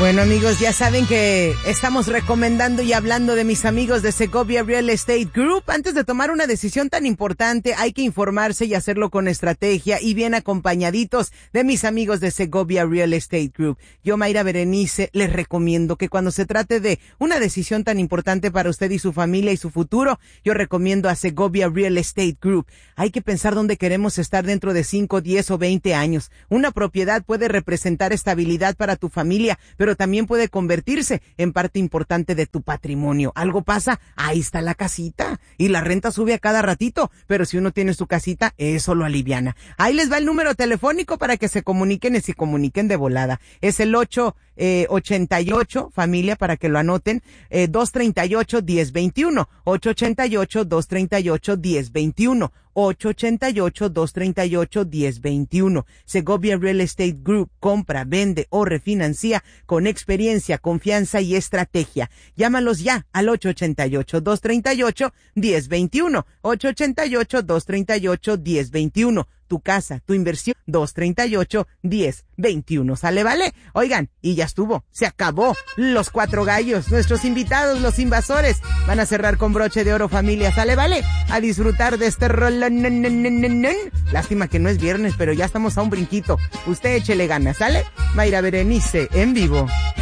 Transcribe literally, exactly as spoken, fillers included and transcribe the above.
Bueno, amigos, ya saben que estamos recomendando y hablando de mis amigos de Segovia Real Estate Group. Antes de tomar una decisión tan importante, hay que informarse y hacerlo con estrategia y bien acompañaditos de mis amigos de Segovia Real Estate Group. Yo, Mayra Berenice, les recomiendo que cuando se trate de una decisión tan importante para usted y su familia y su futuro, yo recomiendo a Segovia Real Estate Group. Hay que pensar dónde queremos estar dentro de cinco, diez o veinte años. Una propiedad puede representar estabilidad para tu familia, pero también puede convertirse en parte importante de tu patrimonio. ¿Algo pasa? Ahí está la casita. Y la renta sube a cada ratito, pero si uno tiene su casita, eso lo aliviana. Ahí les va el número telefónico para que se comuniquen y se comuniquen de volada. Es el ocho ochenta y ocho, familia, para que lo anoten, eh, dos treinta y ocho, diez veintiuno. ocho ochenta y ocho, dos treinta y ocho, diez veintiuno. ocho ochenta y ocho, dos treinta y ocho, diez veintiuno. Segovia Real Estate Group compra, vende o refinancia con experiencia, confianza y estrategia. Llámalos ya al ocho ochenta y ocho, dos treinta y ocho, diez veintiuno. ocho ochenta y ocho, dos treinta y ocho, diez veintiuno. Tu casa, tu inversión, dos treinta y ocho, diez veintiuno. ¿Sale, vale? Oigan, y ya estuvo, se acabó. Los cuatro gallos, nuestros invitados, los invasores, van a cerrar con broche de oro, familia. ¿Sale, vale? A disfrutar de este rolón. Lástima que no es viernes, pero ya estamos a un brinquito. Usted échele ganas, ¿sale? Mayra Berenice, en vivo.